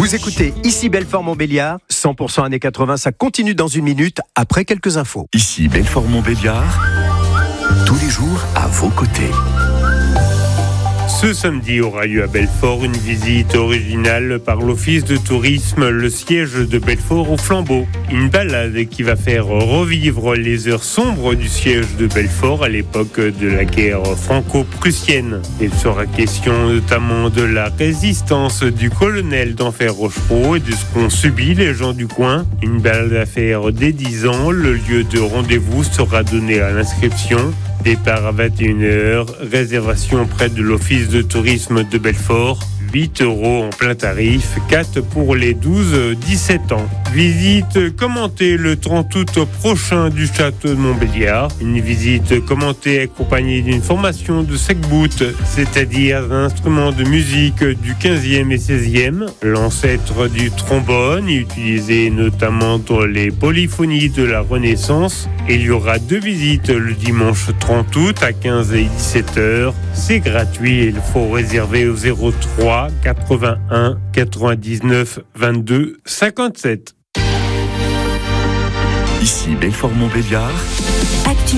Vous écoutez ici Belfort-Montbéliard, 100% années 80, ça continue dans une minute après quelques infos. Ici Belfort-Montbéliard, tous les jours à vos côtés. Ce samedi aura lieu à Belfort une visite originale par l'Office de tourisme, le siège de Belfort au Flambeau. Une balade qui va faire revivre les heures sombres du siège de Belfort à l'époque de la guerre franco-prussienne. Il sera question notamment de la résistance du colonel d'Enfer Rochereau et de ce qu'ont subi les gens du coin. Une balade à faire dès 10 ans, le lieu de rendez-vous sera donné à l'inscription. Départ à 21h, réservation auprès de l'Office de tourisme de Belfort. 8 € en plein tarif, 4 pour les 12-17 ans. Visite commentée le 30 août prochain du château de Montbéliard. Une visite commentée accompagnée d'une formation de secbout, c'est-à-dire d'un instrument de musique du 15e et 16e, l'ancêtre du trombone, utilisé notamment dans les polyphonies de la Renaissance. Et il y aura 2 visites le dimanche 30 août à 15 et 17h. C'est gratuit et il faut réserver au 03 81 99 22 57. Ici Belfort-Montbéliard.